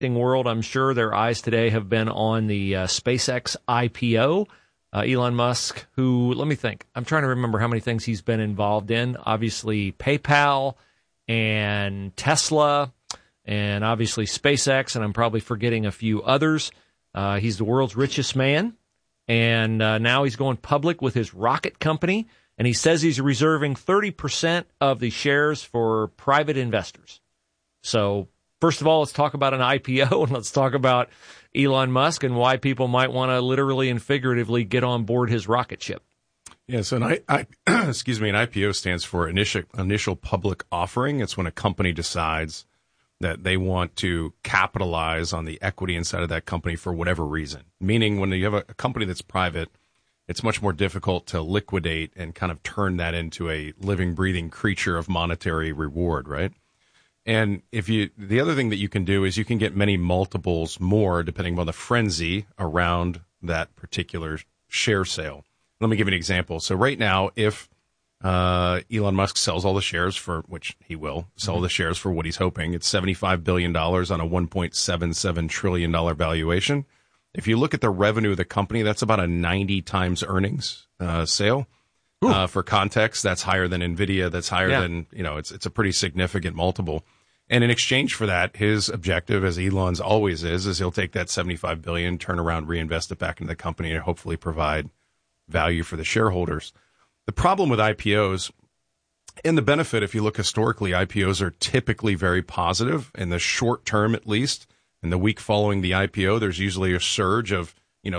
world, I'm sure their eyes today have been on the SpaceX IPO. Elon Musk, who, let me think, I'm trying to remember how many things he's been involved in. Obviously, PayPal and Tesla and obviously SpaceX, and I'm probably forgetting a few others. He's the world's richest man, and now he's going public with his rocket company, and he says he's reserving 30% of the shares for private investors. So, first of all, let's talk about an IPO, and let's talk about Elon Musk and why people might want to literally and figuratively get on board his rocket ship. Yeah, so an IPO stands for initial public offering. It's when a company decides that they want to capitalize on the equity inside of that company for whatever reason. Meaning when you have a company that's private, it's much more difficult to liquidate and kind of turn that into a living, breathing creature of monetary reward, right? And the other thing that you can do is you can get many multiples more depending on the frenzy around that particular share sale. Let me give you an example. So right now, if Elon Musk sells all the shares for, which he will sell the shares for what he's hoping, it's $75 billion on a $1.77 trillion valuation. If you look at the revenue of the company, that's about a 90 times earnings sale. For context, that's higher than NVIDIA. That's higher than, it's a pretty significant multiple. And in exchange for that, his objective, as Elon's always is he'll take that $75 billion, turn around, reinvest it back into the company, and hopefully provide value for the shareholders. The problem with IPOs, and the benefit, if you look historically, IPOs are typically very positive in the short term, at least. In the week following the IPO, there's usually a surge of,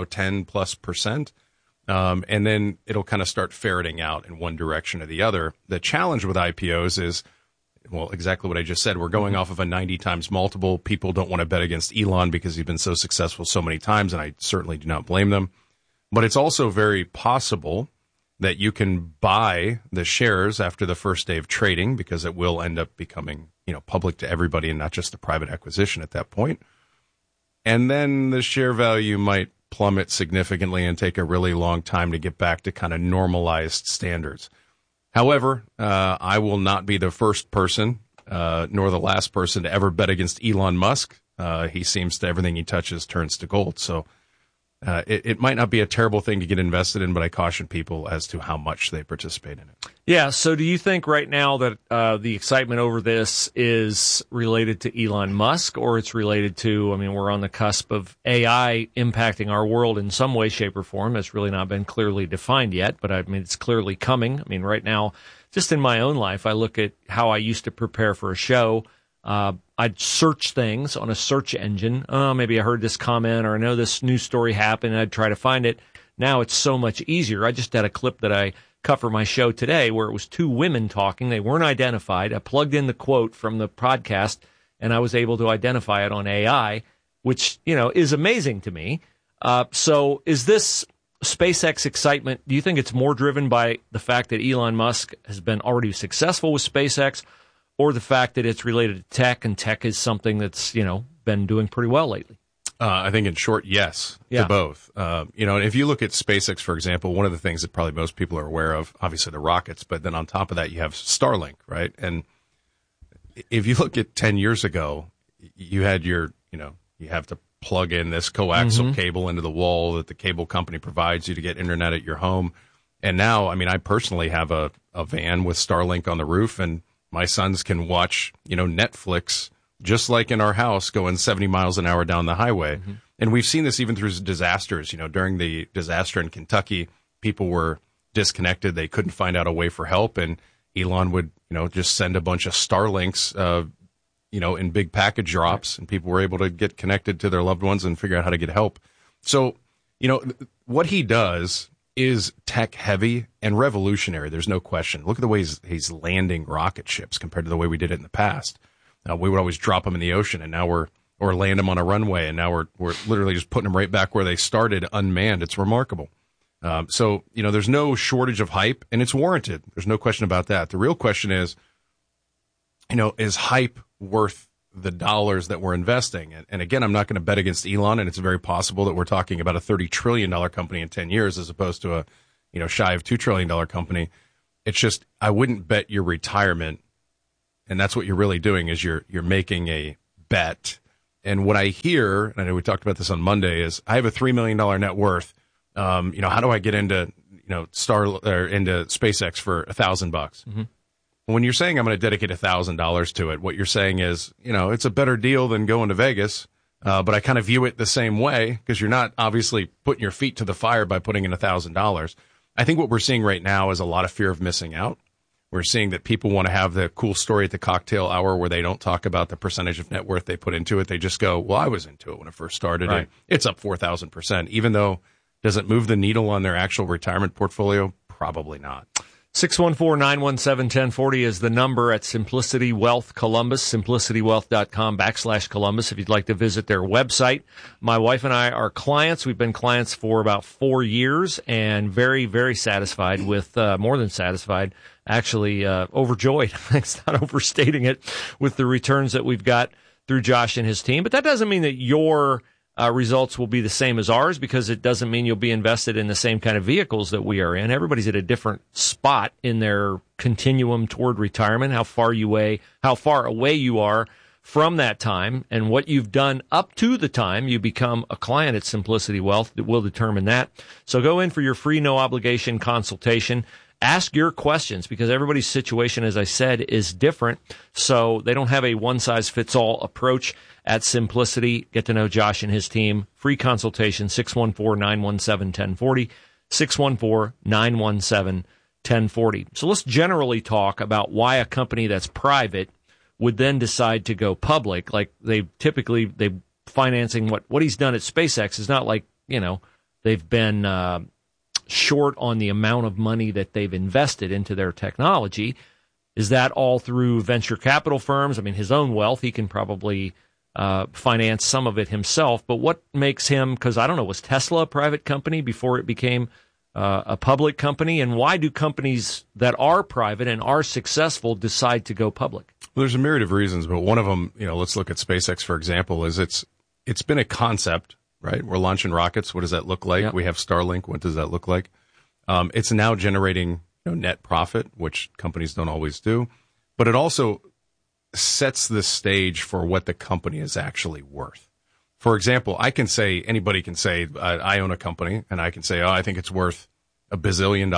10+%. And then it'll kind of start ferreting out in one direction or the other. The challenge with IPOs is, well, exactly what I just said. We're going off of a 90 times multiple. People don't want to bet against Elon because he's been so successful so many times, and I certainly do not blame them. But it's also very possible that you can buy the shares after the first day of trading because it will end up becoming, public to everybody and not just a private acquisition at that point. And then the share value might plummet significantly and take a really long time to get back to kind of normalized standards. However, I will not be the first person, nor the last person to ever bet against Elon Musk. He seems to everything he touches turns to gold. So it might not be a terrible thing to get invested in, but I caution people as to how much they participate in it. Yeah, so do you think right now that the excitement over this is related to Elon Musk, or it's related to, we're on the cusp of AI impacting our world in some way, shape, or form. It's really not been clearly defined yet, but it's clearly coming. Right now, just in my own life, I look at how I used to prepare for a show. I'd search things on a search engine. Maybe I heard this comment or I know this news story happened, and I'd try to find it. Now it's so much easier. I just had a clip that I cut for my show today where it was two women talking. They weren't identified. I plugged in the quote from the podcast, and I was able to identify it on AI, which, is amazing to me. So is this SpaceX excitement, do you think it's more driven by the fact that Elon Musk has been already successful with SpaceX, or the fact that it's related to tech, and tech is something that's, been doing pretty well lately? I think in short, yes, to both. If you look at SpaceX, for example, one of the things that probably most people are aware of, obviously the rockets, but then on top of that, you have Starlink, right? And if you look at 10 years ago, you had you have to plug in this coaxial cable into the wall that the cable company provides you to get internet at your home. And now, I personally have a van with Starlink on the roof, and my sons can watch, Netflix just like in our house going 70 miles an hour down the highway. And we've seen this even through disasters. During the disaster in Kentucky, people were disconnected. They couldn't find out a way for help. And Elon would, just send a bunch of Starlinks, in big package drops, and people were able to get connected to their loved ones and figure out how to get help. So, what he does is tech heavy and revolutionary. There's no question. Look at the way he's landing rocket ships compared to the way we did it in the past. We would always drop them in the ocean, and now or land them on a runway, and now we're literally just putting them right back where they started, unmanned. It's remarkable. So there's no shortage of hype, and it's warranted. There's no question about that. The real question is hype worth the dollars that we're investing? And again, I'm not going to bet against Elon, and it's very possible that we're talking about a $30 trillion company in 10 years as opposed to a shy of $2 trillion company. It's just, I wouldn't bet your retirement. And that's what you're really doing is you're making a bet And what I hear, and I know we talked about this on Monday, is I have a $3 million net worth. How do I get into, into SpaceX for $1,000? Mm-hmm. When you're saying I'm going to dedicate $1,000 to it, what you're saying is, it's a better deal than going to Vegas. But I kind of view it the same way because you're not obviously putting your feet to the fire by putting in $1,000. I think what we're seeing right now is a lot of fear of missing out. We're seeing that people want to have the cool story at the cocktail hour where they don't talk about the percentage of net worth they put into it. They just go, well, I was into it when it first started. Right. It's up 4,000%, even though does it move the needle on their actual retirement portfolio? Probably not. 614-917-1040 is the number at Simplicity Wealth Columbus, simplicitywealth.com/Columbus if you'd like to visit their website. My wife and I are clients. We've been clients for about 4 years and very, very satisfied with, more than satisfied, actually overjoyed. It's not overstating it with the returns that we've got through Josh and his team. But that doesn't mean that your results will be the same as ours because it doesn't mean you'll be invested in the same kind of vehicles that we are in. Everybody's at a different spot in their continuum toward retirement, how far away you are from that time, and what you've done up to the time you become a client at Simplicity Wealth that will determine that. So go in for your free, no obligation consultation. Ask your questions because everybody's situation, as I said, is different. So they don't have a one-size-fits-all approach at Simplicity. Get to know Josh and his team. Free consultation, 614-917-1040, 614-917-1040. So let's generally talk about why a company that's private would then decide to go public. Like they financing what he's done at SpaceX is not like, they've been short on the amount of money that they've invested into their technology. Is that all through venture capital firms? I mean, his own wealth, he can probably finance some of it himself. But what makes him, because I don't know, was Tesla a private company before it became a public company? And why do companies that are private and are successful decide to go public? Well, there's a myriad of reasons, but one of them, let's look at SpaceX, for example, is it's been a concept. Right, we're launching rockets. What does that look like? Yep. We have Starlink. What does that look like? It's now generating net profit, which companies don't always do, but it also sets the stage for what the company is actually worth. For example, anybody can say, I own a company, and I can say, I think it's worth $1 bazillion.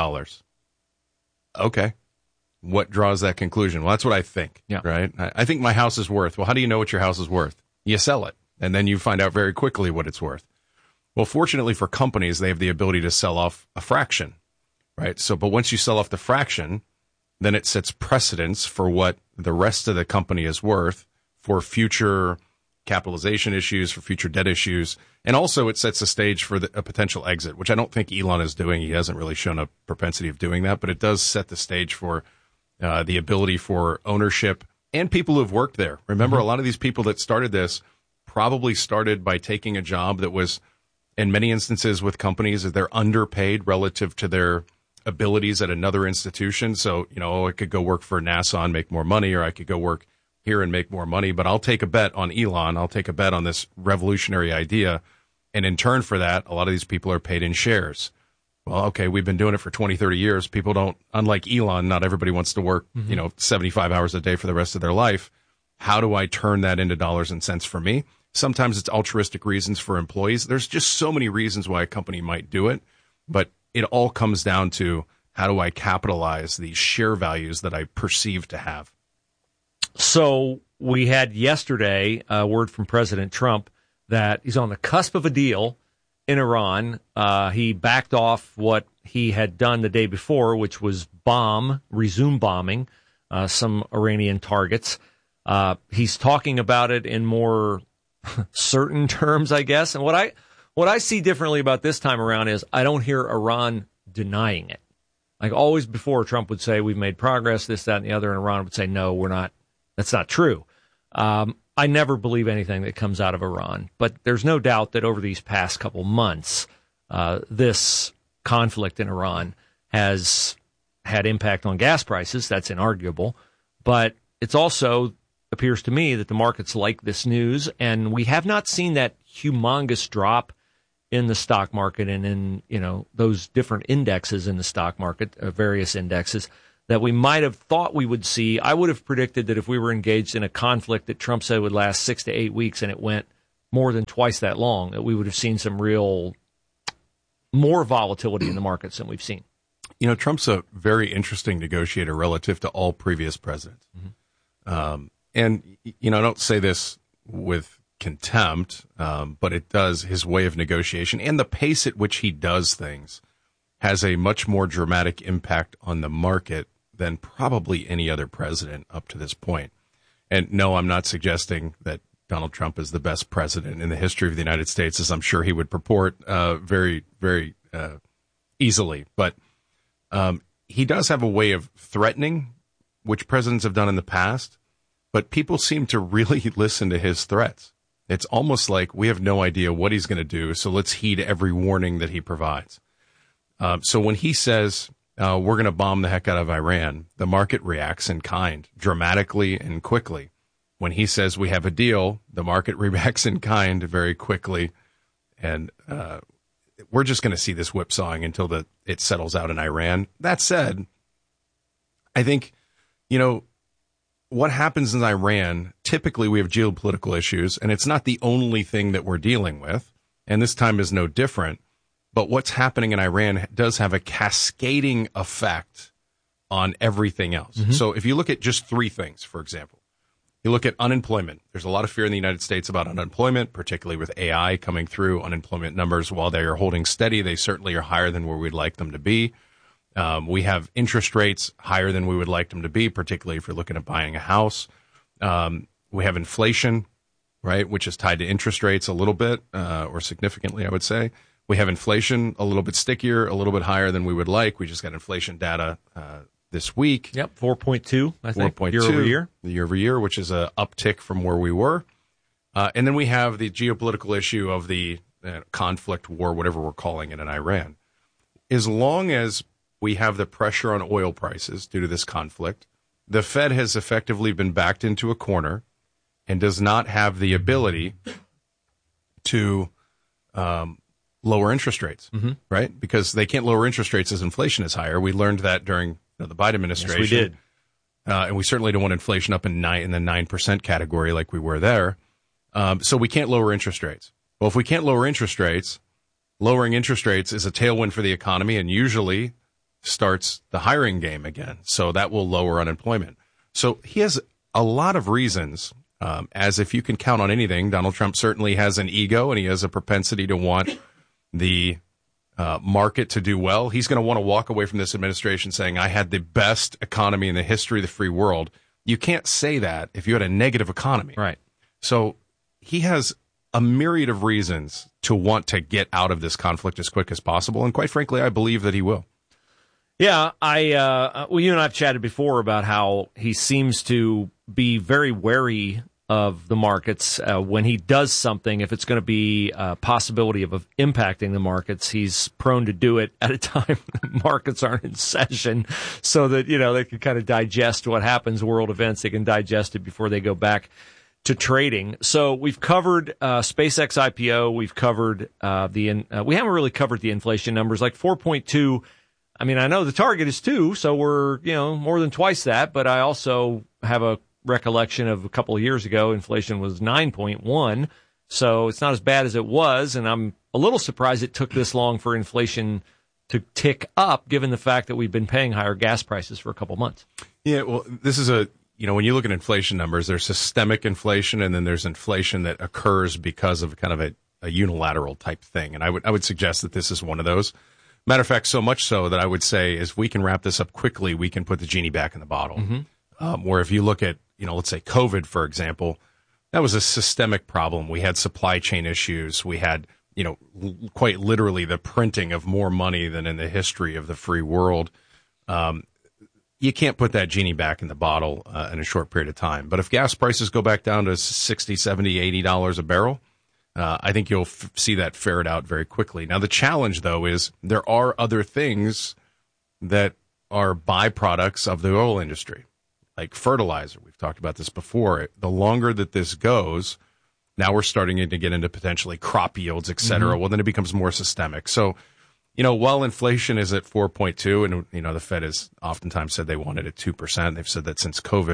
Okay, what draws that conclusion? Well, that's what I think. Yeah. Right. I think my house is worth. Well, how do you know what your house is worth? You sell it. And then you find out very quickly what it's worth. Well, fortunately for companies, they have the ability to sell off a fraction, right? But once you sell off the fraction, then it sets precedence for what the rest of the company is worth for future capitalization issues, for future debt issues. And also it sets the stage for a potential exit, which I don't think Elon is doing. He hasn't really shown a propensity of doing that, but it does set the stage for the ability for ownership and people who have worked there. Remember, a lot of these people that started this probably started by taking a job that was, in many instances with companies, that they're underpaid relative to their abilities at another institution. So, I could go work for NASA and make more money, or I could go work here and make more money, but I'll take a bet on Elon. I'll take a bet on this revolutionary idea. And in turn for that, a lot of these people are paid in shares. Well, okay, we've been doing it for 20, 30 years. People don't, unlike Elon, not everybody wants to work, 75 hours a day for the rest of their life. How do I turn that into dollars and cents for me? Sometimes it's altruistic reasons for employees. There's just so many reasons why a company might do it, but it all comes down to how do I capitalize these share values that I perceive to have. So we had yesterday a word from President Trump that he's on the cusp of a deal in Iran. He backed off what he had done the day before, which was resume bombing some Iranian targets. He's talking about it in more certain terms, I guess. And what I see differently about this time around is I don't hear Iran denying it. Like always before, Trump would say, we've made progress, this, that, and the other, and Iran would say, no, we're not. That's not true. I never believe anything that comes out of Iran, but there's no doubt that over these past couple months, this conflict in Iran has had impact on gas prices. That's inarguable, but it's also appears to me that the markets like this news, and we have not seen that humongous drop in the stock market and in those different indexes in the stock market, various indexes that we might have thought we would see. I would have predicted that if we were engaged in a conflict that Trump said would last 6 to 8 weeks and it went more than twice that long, that we would have seen some more volatility in the markets than we've seen. You know, Trump's a very interesting negotiator relative to all previous presidents. And, you know, I don't say this with contempt, but it does, his way of negotiation and the pace at which he does things has a much more dramatic impact on the market than probably any other president up to this point. And no, I'm not suggesting that Donald Trump is the best president in the history of the United States, as I'm sure he would purport very, very easily. But he does have a way of threatening, which presidents have done in the past, but people seem to really listen to his threats. It's almost like we have no idea what he's going to do, so let's heed every warning that he provides. So when he says we're going to bomb the heck out of Iran, the market reacts in kind, dramatically and quickly. When he says we have a deal, the market reacts in kind very quickly. And we're just going to see this whipsawing until it settles out in Iran. That said, I think, you know, what happens in Iran, typically we have geopolitical issues, and it's not the only thing that we're dealing with, and this time is no different. But what's happening in Iran does have a cascading effect on everything else. So if you look at just three things, for example, you look at unemployment. There's a lot of fear in the United States about unemployment, particularly with AI coming through. Unemployment numbers, while they are holding steady, they certainly are higher than where we'd like them to be. We have interest rates higher than we would like them to be, particularly if you're looking at buying a house. We have inflation, right, which is tied to interest rates a little bit, or significantly, I would say. We have inflation a little bit stickier, a little bit higher than we would like. We just got inflation data this week. Yep, 4.2, I think, 4.2 year-over-year. Year-over-year, which is an uptick from where we were. And then we have the geopolitical issue of the conflict, war, whatever we're calling it, in Iran. As long as we have the pressure on oil prices due to this conflict, the Fed has effectively been backed into a corner and does not have the ability to lower interest rates, right? Because they can't lower interest rates as inflation is higher. We learned that during the Biden administration. Yes, we did. And we certainly don't want inflation up in the 9% category like we were there. So we can't lower interest rates. Well, if we can't lower interest rates, lowering interest rates is a tailwind for the economy and usually starts the hiring game again. So that will lower unemployment. So he has a lot of reasons, as if you can count on anything. Donald Trump certainly has an ego and he has a propensity to want the market to do well. He's going to want to walk away from this administration saying, I had the best economy in the history of the free world. You can't say that if you had a negative economy. Right. So he has a myriad of reasons to want to get out of this conflict as quick as possible. And quite frankly, I believe that he will. Yeah, well, you and I have chatted before about how he seems to be very wary of the markets when he does something. If it's going to be a possibility of impacting the markets, he's prone to do it at a time the markets aren't in session, so that, you know, they can kind of digest what happens, world events. They can digest it before they go back to trading. So we've covered SpaceX IPO. We've covered we haven't really covered the inflation numbers, like 4.2. I mean, I know the target is 2, so we're, you know, more than twice that, but I also have a recollection of a couple of years ago, inflation was 9.1, so it's not as bad as it was, and I'm a little surprised it took this long for inflation to tick up, given the fact that we've been paying higher gas prices for a couple months. Yeah, well, this is when you look at inflation numbers, there's systemic inflation, and then there's inflation that occurs because of kind of a unilateral type thing, and I would suggest that this is one of those. Matter of fact, so much so that I would say, if we can wrap this up quickly, we can put the genie back in the bottle. Where if you look at, let's say COVID, for example, that was a systemic problem. We had supply chain issues. We had, quite literally the printing of more money than in the history of the free world. You can't put that genie back in the bottle in a short period of time. But if gas prices go back down to $60, $70, $80 a barrel, I think you'll see that ferret out very quickly. Now, the challenge, though, is there are other things that are byproducts of the oil industry, like fertilizer. We've talked about this before. The longer that this goes, now we're starting to get into potentially crop yields, et cetera. Well, then it becomes more systemic. So, while inflation is at 4.2, and, the Fed has oftentimes said they want it at 2%, they've said that since COVID,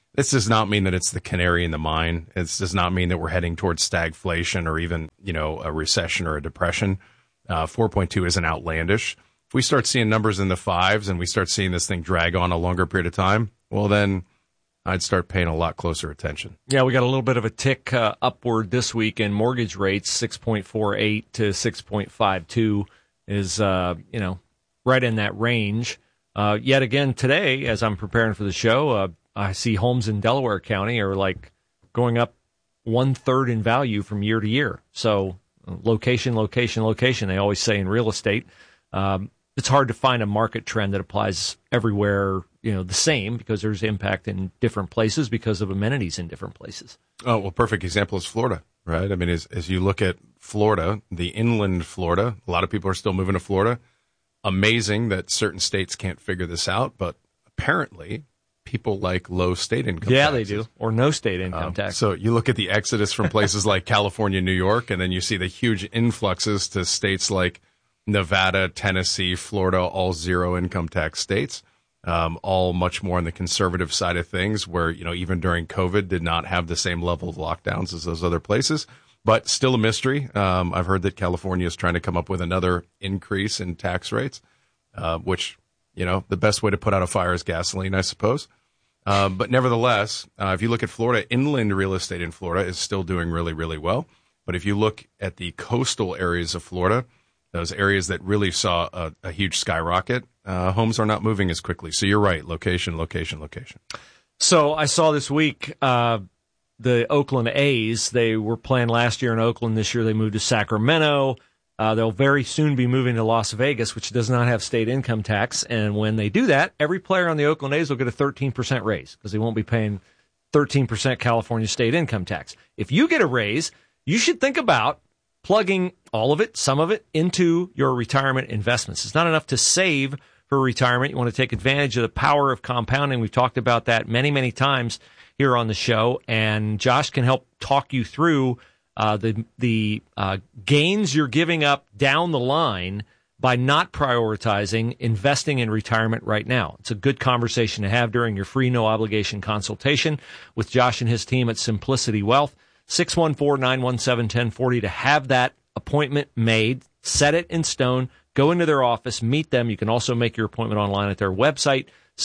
This does not mean that it's the canary in the mine. It does not mean that we're heading towards stagflation or even, a recession or a depression. 4.2 isn't outlandish. If we start seeing numbers in the fives and we start seeing this thing drag on a longer period of time, well, then I'd start paying a lot closer attention. Yeah, we got a little bit of a tick upward this week in mortgage rates. 6.48 to 6.52 is, right in that range. Yet again today, as I'm preparing for the show, I see homes in Delaware County are like going up 1/3 in value from year to year. So location. They always say in real estate. It's hard to find a market trend that applies everywhere, the same, because there's impact in different places because of amenities in different places. Oh, well, perfect example is Florida, right? I mean, as you look at Florida, the inland Florida, a lot of people are still moving to Florida. Amazing that certain states can't figure this out, but apparently people like low state income taxes. Yeah, they do, or no state income tax. So you look at the exodus from places like California, New York, and then you see the huge influxes to states like Nevada, Tennessee, Florida, all zero income tax states, all much more on the conservative side of things, where, even during COVID did not have the same level of lockdowns as those other places, but still a mystery. I've heard that California is trying to come up with another increase in tax rates, which, the best way to put out a fire is gasoline, I suppose. But nevertheless, if you look at Florida, inland real estate in Florida is still doing really, really well. But if you look at the coastal areas of Florida, those areas that really saw a huge skyrocket, homes are not moving as quickly. So you're right. Location. So I saw this week the Oakland A's. They were playing last year in Oakland. This year they moved to Sacramento. They'll very soon be moving to Las Vegas, which does not have state income tax. And when they do that, every player on the Oakland A's will get a 13% raise because they won't be paying 13% California state income tax. If you get a raise, you should think about plugging all of it, some of it, into your retirement investments. It's not enough to save for retirement. You want to take advantage of the power of compounding. We've talked about that many, many times here on the show, and Josh can help talk you through the gains you're giving up down the line by not prioritizing investing in retirement right now. It's a good conversation to have during your free, no-obligation consultation with Josh and his team at Simplicity Wealth. 614-917-1040 to have that appointment made. Set it in stone. Go into their office. Meet them. You can also make your appointment online at their website,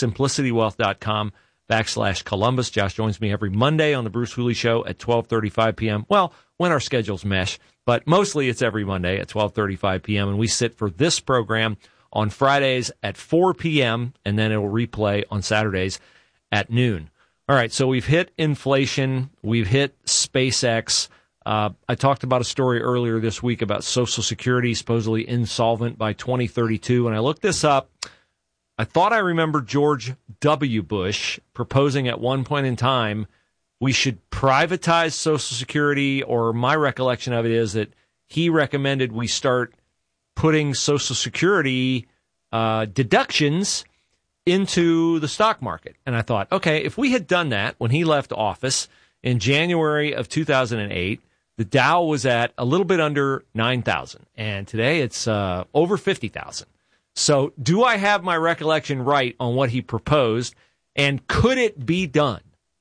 simplicitywealth.com/Columbus. Josh joins me every Monday on the Bruce Hooley Show at 12:35 p.m. Well, when our schedules mesh, but mostly it's every Monday at 12:35 p.m. And we sit for this program on Fridays at 4 p.m. and then it will replay on Saturdays at noon. All right, so we've hit inflation, we've hit SpaceX. I talked about a story earlier this week about Social Security supposedly insolvent by 2032, and I looked this up. I thought I remembered George W. Bush proposing at one point in time we should privatize Social Security, or my recollection of it is that he recommended we start putting Social Security deductions into the stock market. And I thought, okay, if we had done that when he left office in January of 2008, the Dow was at a little bit under 9,000. And today it's over 50,000. So do I have my recollection right on what he proposed? And could it be done?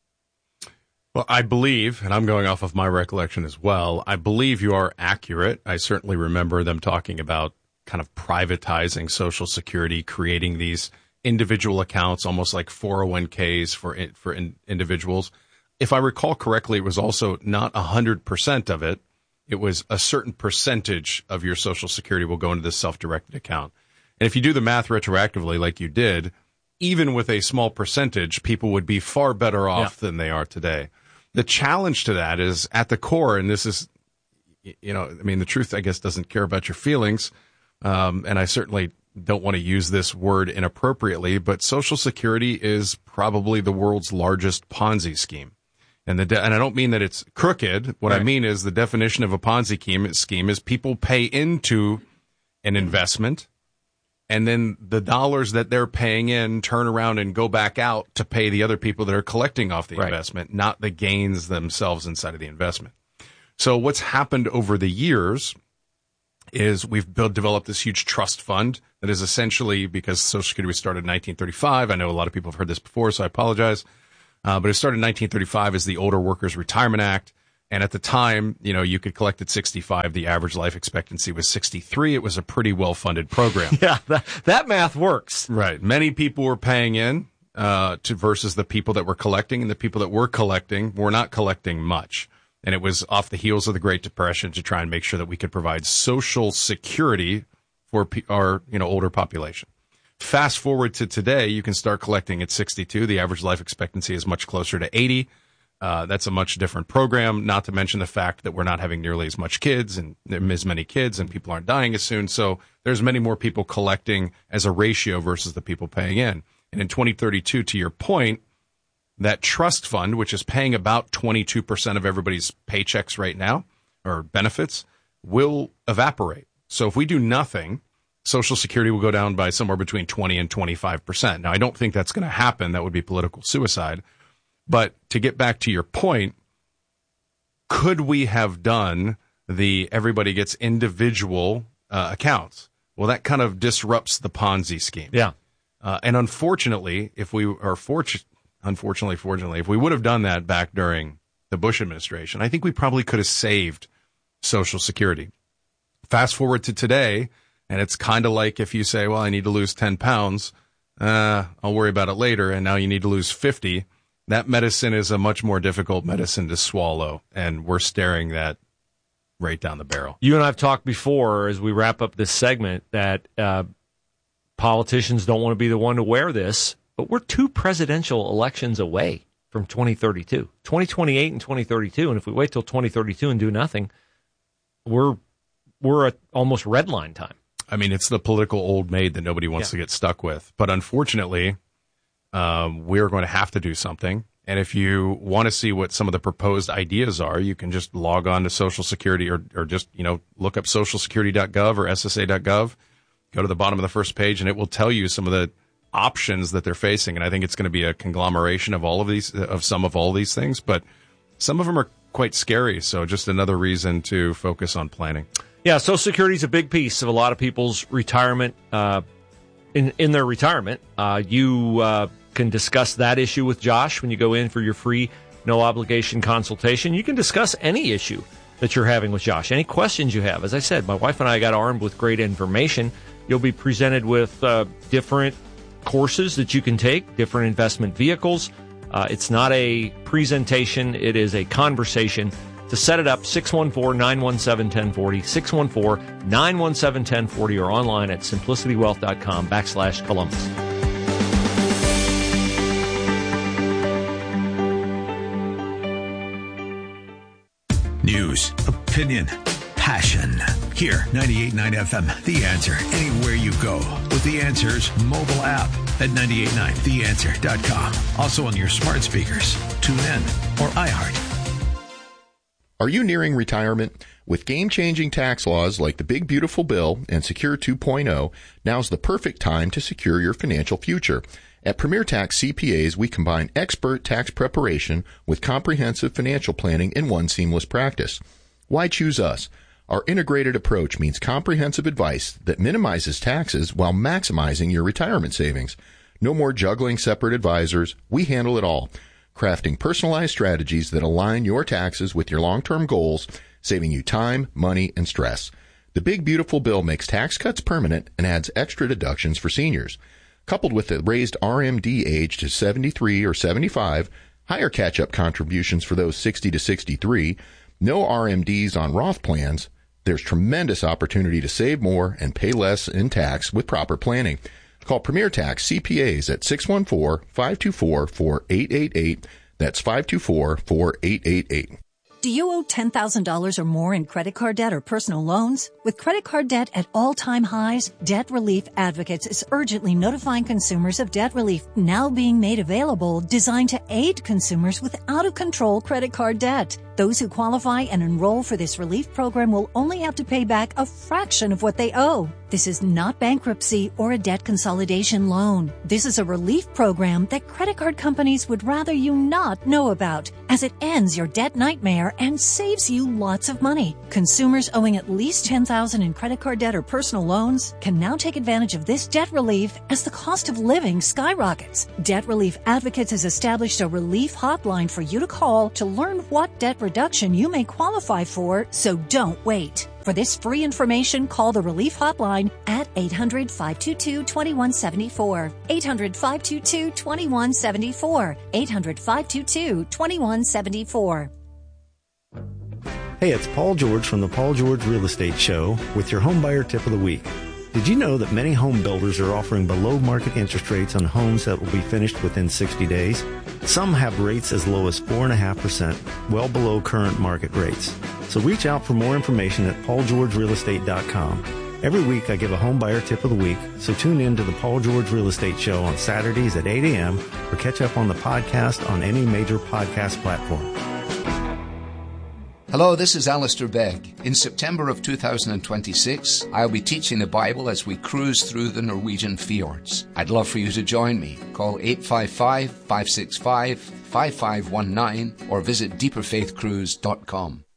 Well, I believe, and I'm going off of my recollection as well, I believe you are accurate. I certainly remember them talking about kind of privatizing Social Security, creating these individual accounts, almost like 401ks for individuals. If I recall correctly, it was also not 100% of it. It was a certain percentage of your Social Security will go into this self-directed account. And if you do the math retroactively like you did, even with a small percentage, people would be far better off than they are today. The challenge to that is at the core, and this is, the truth, I guess, doesn't care about your feelings. And I certainly don't want to use this word inappropriately, but Social Security is probably the world's largest Ponzi scheme. And and I don't mean that it's crooked. What I mean is the definition of a Ponzi scheme is people pay into an investment, and then the dollars that they're paying in turn around and go back out to pay the other people that are collecting off the investment, not the gains themselves inside of the investment. So what's happened over the years is we've developed this huge trust fund that is essentially, because Social Security was started in 1935, I know a lot of people have heard this before, so I apologize. But it started in 1935 as the Older Workers Retirement Act. And at the time, you could collect at 65. The average life expectancy was 63. It was a pretty well-funded program. Yeah, that math works. Right. Many people were paying in versus the people that were collecting, and the people that were collecting were not collecting much. And it was off the heels of the Great Depression to try and make sure that we could provide Social Security for our older population. Fast forward to today, you can start collecting at 62. The average life expectancy is much closer to 80. That's a much different program, not to mention the fact that we're not having nearly as much kids and as many kids, and people aren't dying as soon. So there's many more people collecting as a ratio versus the people paying in. And in 2032, to your point, that trust fund, which is paying about 22% of everybody's paychecks right now, or benefits, will evaporate. So if we do nothing, Social Security will go down by somewhere between 20 and 25%. Now, I don't think that's going to happen. That would be political suicide. But to get back to your point, could we have done the everybody gets individual accounts? Well, that kind of disrupts the Ponzi scheme. Yeah. And unfortunately, fortunately, if we would have done that back during the Bush administration, I think we probably could have saved Social Security. Fast forward to today, and it's kind of like if you say, well, I need to lose 10 pounds, I'll worry about it later, and now you need to lose 50. That medicine is a much more difficult medicine to swallow, and we're staring that right down the barrel. You and I have talked before, as we wrap up this segment, that politicians don't want to be the one to wear this, but we're 2 presidential elections away from 2032, 2028 and 2032. And if we wait till 2032 and do nothing, we're at almost red line time. I mean, it's the political old maid that nobody wants to get stuck with. But unfortunately, we're going to have to do something. And if you want to see what some of the proposed ideas are, you can just log on to Social Security or just, look up socialsecurity.gov or SSA.gov. Go to the bottom of the first page, and it will tell you some of the options that they're facing. And I think it's going to be a conglomeration of all of these things. But some of them are quite scary. So just another reason to focus on planning. Yeah, Social Security is a big piece of a lot of people's retirement. In their retirement, you can discuss that issue with Josh when you go in for your free, no obligation consultation. You can discuss any issue that you're having with Josh, any questions you have. As I said, my wife and I got armed with great information. You'll be presented with different courses that you can take, different investment vehicles. It's not a presentation, it is a conversation. To set it up, 614-917-1040, 614-917-1040, or online at simplicitywealth.com/Columbus. News, opinion, passion. Here, 98.9 FM, The Answer. Anywhere you go with The Answer's mobile app at 989theanswer.com. Also on your smart speakers, TuneIn, or iHeart. Are you nearing retirement? With game-changing tax laws like the Big Beautiful Bill and Secure 2.0, now's the perfect time to secure your financial future. At Premier Tax CPAs, we combine expert tax preparation with comprehensive financial planning in one seamless practice. Why choose us? Our integrated approach means comprehensive advice that minimizes taxes while maximizing your retirement savings. No more juggling separate advisors. We handle it all, crafting personalized strategies that align your taxes with your long-term goals, saving you time, money, and stress. The Big Beautiful Bill makes tax cuts permanent and adds extra deductions for seniors. Coupled with the raised RMD age to 73 or 75, higher catch-up contributions for those 60 to 63, no RMDs on Roth plans, there's tremendous opportunity to save more and pay less in tax with proper planning. Call Premier Tax CPAs at 614-524-4888. That's 524-4888. Do you owe $10,000 or more in credit card debt or personal loans? With credit card debt at all-time highs, Debt Relief Advocates is urgently notifying consumers of debt relief now being made available, designed to aid consumers with out-of-control credit card debt. Those who qualify and enroll for this relief program will only have to pay back a fraction of what they owe. This is not bankruptcy or a debt consolidation loan. This is a relief program that credit card companies would rather you not know about, as it ends your debt nightmare and saves you lots of money. Consumers owing at least $10,000 in credit card debt or personal loans can now take advantage of this debt relief as the cost of living skyrockets. Debt Relief Advocates has established a relief hotline for you to call to learn what debt reduction you may qualify for, so don't wait. For this free information, call the Relief Hotline at 800-522-2174. 800-522-2174. 800-522-2174. Hey, it's Paul George from the Paul George Real Estate Show with your home buyer tip of the week. Did you know that many home builders are offering below-market interest rates on homes that will be finished within 60 days? Some have rates as low as 4.5%, well below current market rates. So reach out for more information at paulgeorgerealestate.com. Every week I give a home buyer tip of the week, so tune in to the Paul George Real Estate Show on Saturdays at 8 a.m. or catch up on the podcast on any major podcast platform. Hello, this is Alistair Begg. In September of 2026, I'll be teaching the Bible as we cruise through the Norwegian fjords. I'd love for you to join me. Call 855-565-5519 or visit deeperfaithcruise.com.